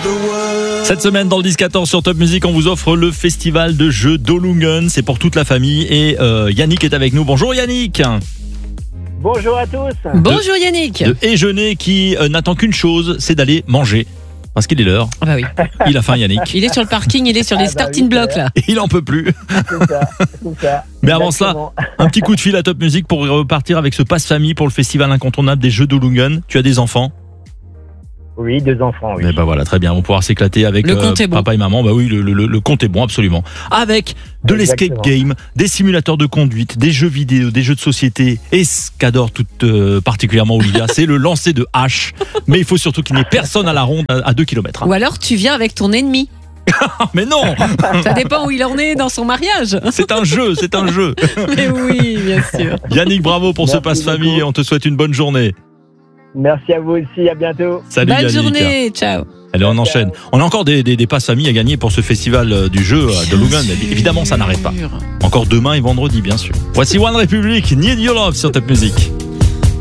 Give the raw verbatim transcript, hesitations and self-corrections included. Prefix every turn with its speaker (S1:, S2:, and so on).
S1: Cette semaine dans le dix quatorze sur Top Music, on vous offre le festival de jeux d'Olungen. C'est pour toute la famille et euh, Yannick est avec nous. Bonjour Yannick.
S2: Bonjour à tous.
S3: Bonjour Yannick.
S1: De Éjeunet qui euh, n'attend qu'une chose, c'est d'aller manger. Parce qu'il est l'heure.
S3: Ah bah oui.
S1: Il a faim Yannick.
S3: Il est sur le parking, il est sur les
S2: Ah bah
S3: starting
S2: oui,
S3: blocks là.
S1: Et il en peut plus.
S2: C'est ça, c'est ça.
S1: Mais avant cela,
S2: Exactement.
S1: un petit coup de fil à Top Music pour repartir avec ce passe famille pour le festival incontournable des jeux d'Olungen. Tu as des enfants?
S2: Oui, deux enfants, oui.
S1: Mais bah voilà, très bien. On va pouvoir s'éclater avec
S3: Le compte est bon.
S1: papa et maman. Bah oui, le, le, le compte est bon, absolument. Avec de l'escape
S2: Exactement.
S1: game, des simulateurs de conduite, des jeux vidéo, des jeux de société. Et ce qu'adore tout euh, particulièrement Olivia, c'est le lancer de hache. Mais il faut surtout qu'il n'y ait personne à la ronde à deux kilomètres.
S3: Ou alors tu viens avec ton ennemi.
S1: Mais non,
S3: Ça dépend où il en est dans son mariage.
S1: c'est un jeu, c'est un jeu.
S3: Mais oui, bien sûr.
S1: Yannick, bravo pour ce
S2: Merci
S1: passe famille.
S2: beaucoup.
S1: On te souhaite une bonne journée.
S2: Merci à vous aussi, à bientôt.
S1: Salut
S3: Bonne
S1: Yannick.
S3: journée, ciao.
S1: Allez, on enchaîne. On a encore des, des, des passes familles à gagner pour ce festival euh, du jeu euh, de Lungen. Mais évidemment, ça n'arrête pas. Encore demain et vendredi, bien sûr. Voici One Republic, Need Your Love sur Top Music.